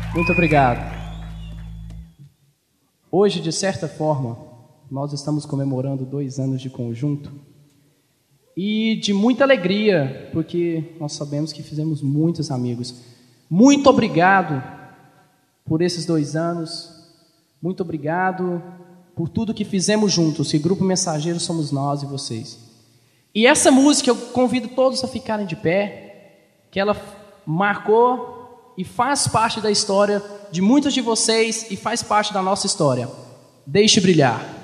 Muito obrigado. Hoje, de certa forma, nós estamos comemorando 2 anos de conjunto e de muita alegria, porque nós sabemos que fizemos muitos amigos. Muito obrigado por esses 2 anos. Muito obrigado por tudo que fizemos juntos. E Grupo Mensageiro somos nós e vocês. E essa música eu convido todos a ficarem de pé, que ela marcou e faz parte da história de muitos de vocês e faz parte da nossa história. Deixe brilhar.